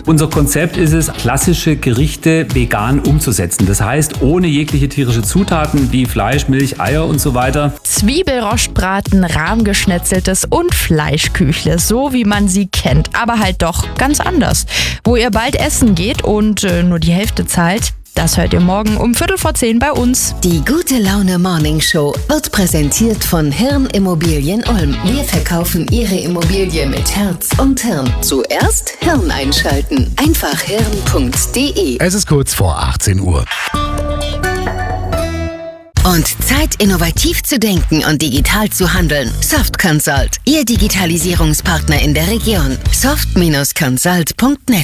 Unser Konzept ist es, klassische Gerichte vegan umzusetzen. Das heißt, ohne jegliche tierische Zutaten wie Fleisch, Milch, Eier und so weiter. Zwiebelrostbraten, Rahmgeschnetzeltes und Fleischküchle, so wie man sie kennt, aber halt doch ganz anders. Wo ihr bald essen geht und nur die Hälfte zahlt, das hört ihr morgen um 9:15 bei uns. Die Gute Laune Morning Show wird präsentiert von Hirn Immobilien Ulm. Wir verkaufen Ihre Immobilie mit Herz und Hirn. Zuerst Hirn einschalten. Einfach hirn.de. Es ist kurz vor 18 Uhr. Und Zeit, innovativ zu denken und digital zu handeln. Soft Consult, Ihr Digitalisierungspartner in der Region. soft-consult.net.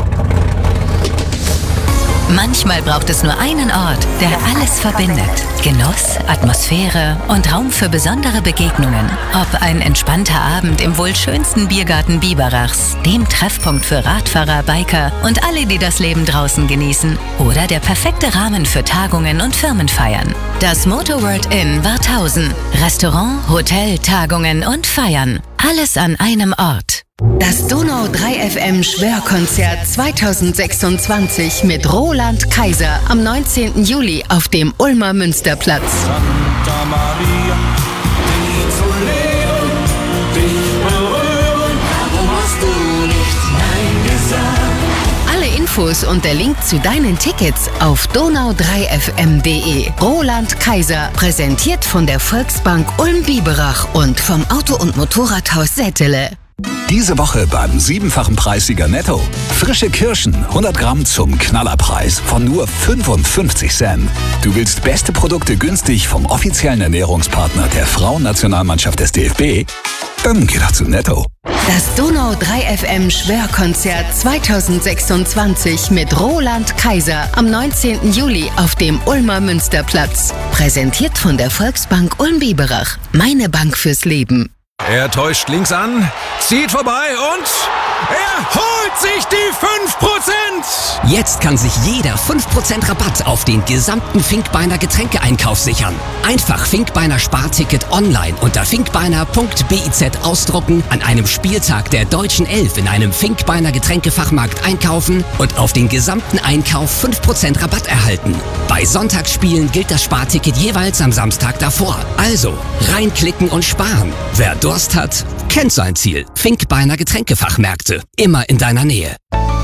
Manchmal braucht es nur einen Ort, der alles verbindet. Genuss, Atmosphäre und Raum für besondere Begegnungen. Ob ein entspannter Abend im wohl schönsten Biergarten Biberachs, dem Treffpunkt für Radfahrer, Biker und alle, die das Leben draußen genießen. Oder der perfekte Rahmen für Tagungen und Firmenfeiern. Das Motorworld Inn Warthausen. Restaurant, Hotel, Tagungen und Feiern. Alles an einem Ort. Das Donau 3 FM Schwörkonzert 2026 mit Roland Kaiser am 19. Juli auf dem Ulmer Münsterplatz. Santa Maria, dich zu leben, dich berühren, warum hast du nicht Nein gesagt? Alle Infos und der Link zu deinen Tickets auf donau3fm.de. Roland Kaiser, präsentiert von der Volksbank Ulm-Biberach und vom Auto- und Motorradhaus Settele. Diese Woche beim 7-fachen Preissieger Netto. Frische Kirschen, 100 Gramm zum Knallerpreis von nur 55 Cent. Du willst beste Produkte günstig vom offiziellen Ernährungspartner der Frauennationalmannschaft des DFB? Dann geh doch zu Netto. Das Donau 3 FM Schwörkonzert 2026 mit Roland Kaiser am 19. Juli auf dem Ulmer Münsterplatz. Präsentiert von der Volksbank Ulm-Biberach. Meine Bank fürs Leben. Er täuscht links an, zieht vorbei und er holt sich die 5%! Jetzt kann sich jeder 5% Rabatt auf den gesamten Finkbeiner Getränkeeinkauf sichern. Einfach Finkbeiner Sparticket online unter finkbeiner.biz ausdrucken, an einem Spieltag der Deutschen Elf in einem Finkbeiner Getränkefachmarkt einkaufen und auf den gesamten Einkauf 5% Rabatt erhalten. Bei Sonntagsspielen gilt das Sparticket jeweils am Samstag davor. Also reinklicken und sparen. Wer Durst hat, kennt sein Ziel. Finkbeiner Getränkefachmärkte. Immer in deiner Nähe.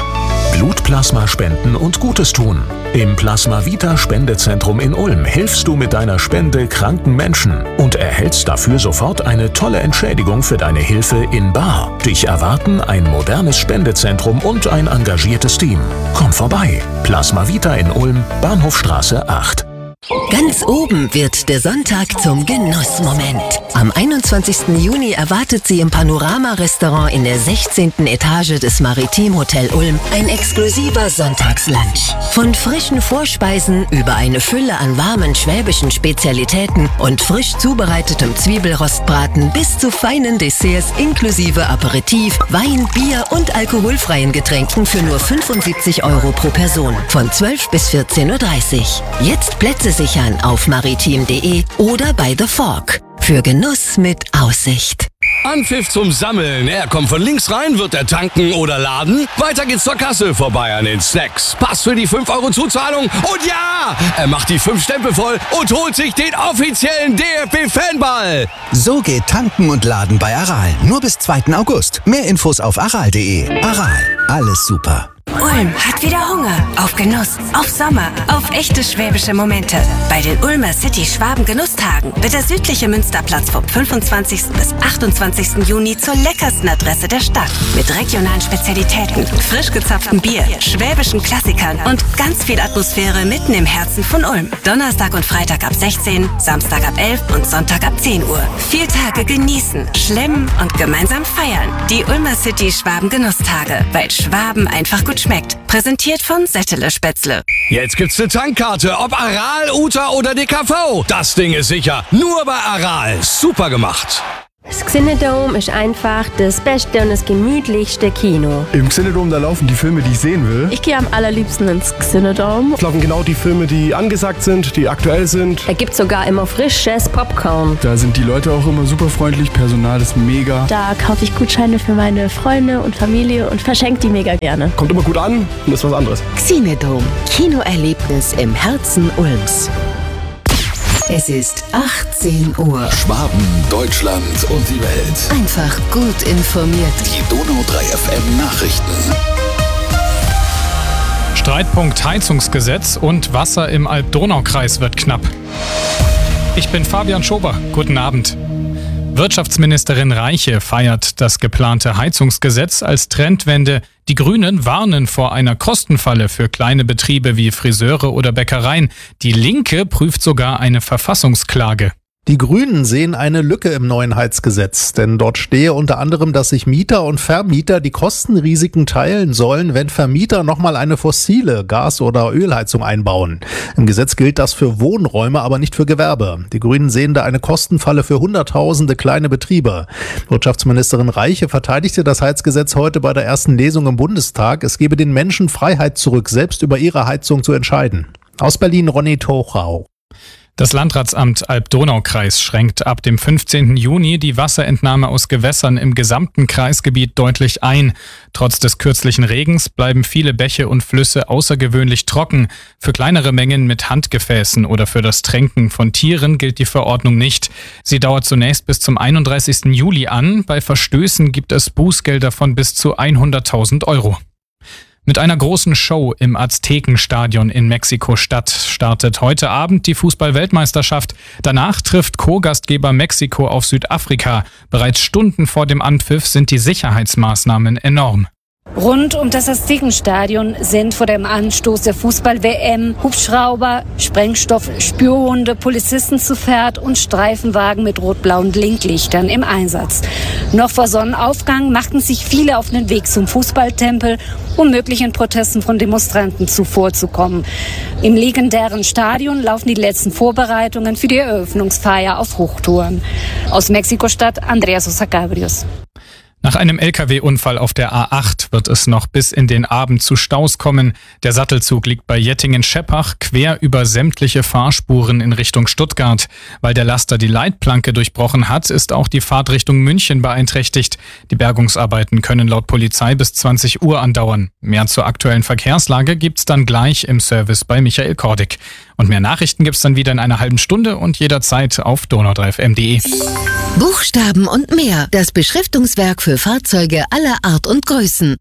Blutplasma spenden und Gutes tun. Im Plasma Vita Spendezentrum in Ulm hilfst du mit deiner Spende kranken Menschen und erhältst dafür sofort eine tolle Entschädigung für deine Hilfe in bar. Dich erwarten ein modernes Spendezentrum und ein engagiertes Team. Komm vorbei. Plasma Vita in Ulm, Bahnhofstraße 8. Ganz oben wird der Sonntag zum Genussmoment. Am 21. Juni erwartet Sie im Panorama-Restaurant in der 16. Etage des Maritim Hotel Ulm ein exklusiver Sonntagslunch. Von frischen Vorspeisen über eine Fülle an warmen schwäbischen Spezialitäten und frisch zubereitetem Zwiebelrostbraten bis zu feinen Desserts inklusive Aperitif, Wein, Bier und alkoholfreien Getränken für nur 75 € pro Person. Von 12 bis 14:30 Uhr. Jetzt Plätze sichern auf maritim.de oder bei The Fork. Für Genuss mit Aussicht. Anpfiff zum Sammeln. Er kommt von links rein, wird er tanken oder laden. Weiter geht's zur Kasse, vorbei an den Snacks. Pass für die 5 € Zuzahlung. Und ja, er macht die 5 Stempel voll und holt sich den offiziellen DFB-Fanball. So geht Tanken und Laden bei Aral. Nur bis 2. August. Mehr Infos auf aral.de. Aral, alles super. Ulm hat wieder Hunger auf Genuss, auf Sommer, auf echte schwäbische Momente. Bei den Ulmer City Schwaben Genusstagen wird der südliche Münsterplatz vom 25. bis 28. Juni zur leckersten Adresse der Stadt. Mit regionalen Spezialitäten, frisch gezapftem Bier, schwäbischen Klassikern und ganz viel Atmosphäre mitten im Herzen von Ulm. Donnerstag und Freitag ab 16, Samstag ab 11 und Sonntag ab 10 Uhr. 4 Tage genießen, schlemmen und gemeinsam feiern. Die Ulmer City Schwaben Genusstage, weil Schwaben einfach gut schmeckt. Präsentiert von Settele Spätzle. Jetzt gibt's eine Tankkarte, ob Aral, Uta oder DKV. Das Ding ist sicher. Nur bei Aral. Super gemacht. Das Xinedome ist einfach das beste und das gemütlichste Kino. Im Xinedome, da laufen die Filme, die ich sehen will. Ich gehe am allerliebsten ins Xinedome. Es laufen genau die Filme, die angesagt sind, die aktuell sind. Er gibt sogar immer frisches Popcorn. Da sind die Leute auch immer super freundlich, Personal ist mega. Da kaufe ich Gutscheine für meine Freunde und Familie und verschenke die mega gerne. Kommt immer gut an und ist was anderes. Xinedome, Kinoerlebnis im Herzen Ulms. Es ist 18 Uhr. Schwaben, Deutschland und die Welt. Einfach gut informiert. Die Donau 3 FM Nachrichten. Streitpunkt Heizungsgesetz und Wasser im Alb-Donau-Kreis wird knapp. Ich bin Fabian Schober. Guten Abend. Wirtschaftsministerin Reiche feiert das geplante Heizungsgesetz als Trendwende. Die Grünen warnen vor einer Kostenfalle für kleine Betriebe wie Friseure oder Bäckereien. Die Linke prüft sogar eine Verfassungsklage. Die Grünen sehen eine Lücke im neuen Heizgesetz, denn dort stehe unter anderem, dass sich Mieter und Vermieter die Kostenrisiken teilen sollen, wenn Vermieter nochmal eine fossile Gas- oder Ölheizung einbauen. Im Gesetz gilt das für Wohnräume, aber nicht für Gewerbe. Die Grünen sehen da eine Kostenfalle für Hunderttausende kleine Betriebe. Wirtschaftsministerin Reiche verteidigte das Heizgesetz heute bei der ersten Lesung im Bundestag. Es gebe den Menschen Freiheit zurück, selbst über ihre Heizung zu entscheiden. Aus Berlin Ronny Tochau. Das Landratsamt Alb-Donau-Kreis schränkt ab dem 15. Juni die Wasserentnahme aus Gewässern im gesamten Kreisgebiet deutlich ein. Trotz des kürzlichen Regens bleiben viele Bäche und Flüsse außergewöhnlich trocken. Für kleinere Mengen mit Handgefäßen oder für das Tränken von Tieren gilt die Verordnung nicht. Sie dauert zunächst bis zum 31. Juli an. Bei Verstößen gibt es Bußgelder von bis zu 100.000 Euro. Mit einer großen Show im Aztekenstadion in Mexiko-Stadt startet heute Abend die Fußball-Weltmeisterschaft. Danach trifft Co-Gastgeber Mexiko auf Südafrika. Bereits Stunden vor dem Anpfiff sind die Sicherheitsmaßnahmen enorm. Rund um das Aztekenstadion sind vor dem Anstoß der Fußball-WM Hubschrauber, Sprengstoff-Spürhunde, Polizisten zu Pferd und Streifenwagen mit rot-blauen Blinklichtern im Einsatz. Noch vor Sonnenaufgang machten sich viele auf den Weg zum Fußballtempel, um möglichen Protesten von Demonstranten zuvorzukommen. Im legendären Stadion laufen die letzten Vorbereitungen für die Eröffnungsfeier auf Hochtouren. Aus Mexiko-Stadt Andrea Sosa Cabrios. Nach einem Lkw-Unfall auf der A8 wird es noch bis in den Abend zu Staus kommen. Der Sattelzug liegt bei Jettingen-Scheppach quer über sämtliche Fahrspuren in Richtung Stuttgart. Weil der Laster die Leitplanke durchbrochen hat, ist auch die Fahrt Richtung München beeinträchtigt. Die Bergungsarbeiten können laut Polizei bis 20 Uhr andauern. Mehr zur aktuellen Verkehrslage gibt's dann gleich im Service bei Michael Kordig. Und mehr Nachrichten gibt's dann wieder in einer halben Stunde und jederzeit auf donau3fm.de. Buchstaben und mehr. Das Beschriftungswerk für Fahrzeuge aller Art und Größen.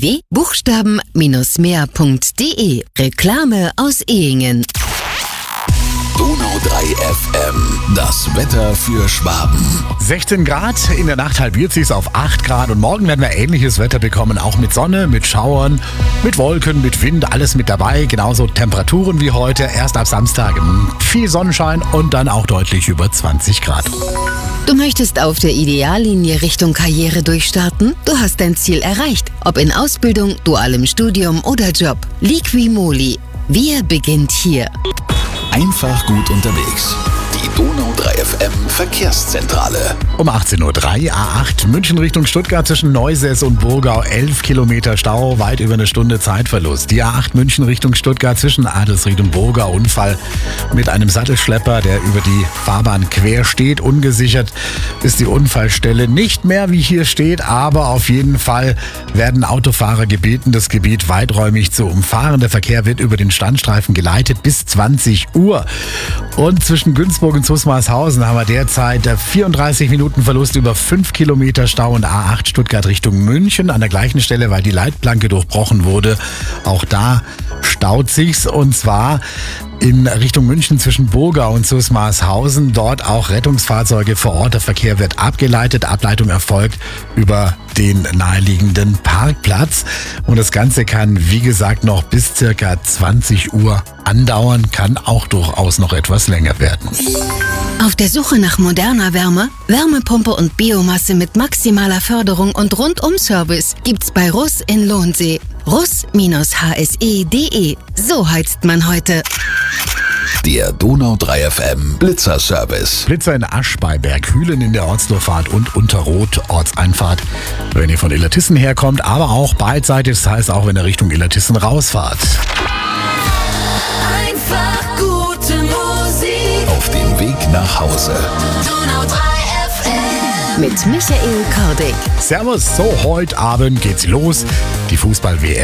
www.buchstaben-mehr.de. Reklame aus Ehingen. Donau 3 FM. Das Wetter für Schwaben. 16 Grad, in der Nacht halbiert sich's auf 8 Grad und morgen werden wir ähnliches Wetter bekommen, auch mit Sonne, mit Schauern, mit Wolken, mit Wind, alles mit dabei. Genauso Temperaturen wie heute, erst ab Samstag viel Sonnenschein und dann auch deutlich über 20 Grad. Du möchtest auf der Ideallinie Richtung Karriere durchstarten? Du hast dein Ziel erreicht, ob in Ausbildung, dualem Studium oder Job. Liqui-Moly. Wir beginnt hier. Einfach gut unterwegs. Die Donau 3 FM Verkehrszentrale. Um 18.03 Uhr A8 München Richtung Stuttgart zwischen Neusäß und Burgau 11 Kilometer Stau, weit über eine Stunde Zeitverlust. Die A8 München Richtung Stuttgart zwischen Adelsried und Burgau Unfall mit einem Sattelschlepper, der über die Fahrbahn quer steht. Ungesichert ist die Unfallstelle nicht mehr, wie hier steht, aber auf jeden Fall werden Autofahrer gebeten, das Gebiet weiträumig zu umfahren. Der Verkehr wird über den Standstreifen geleitet bis 20 Uhr. Und zwischen Günzburg und Zusmarshausen haben wir derzeit 34 Minuten Verlust über 5 Kilometer Stau und A8 Stuttgart Richtung München. An der gleichen Stelle, weil die Leitplanke durchbrochen wurde. Auch da staut sich's und zwar in Richtung München zwischen Burgau und Zusmarshausen. Dort auch Rettungsfahrzeuge vor Ort. Der Verkehr wird abgeleitet. Ableitung erfolgt über den naheliegenden Parkplatz. Und das Ganze kann, wie gesagt, noch bis circa 20 Uhr andauern, kann auch durchaus noch etwas länger werden. Auf der Suche nach moderner Wärme, Wärmepumpe und Biomasse mit maximaler Förderung und Rundum-Service gibt's bei Russ in Lohnsee. russ-hse.de. So heizt man heute. Der Donau 3 FM Blitzer-Service. Blitzer in Asch bei Berghülen in der Ortsdurchfahrt und Unterroth Ortseinfahrt, wenn ihr von Illertissen herkommt, aber auch beidseitig, das heißt auch, wenn ihr Richtung Illertissen rausfahrt. Einfach gute Musik. Auf dem Weg nach Hause. Donau 3 FM. Mit Michael Kordig. Servus, so heute Abend geht's los. Die Fußball-WM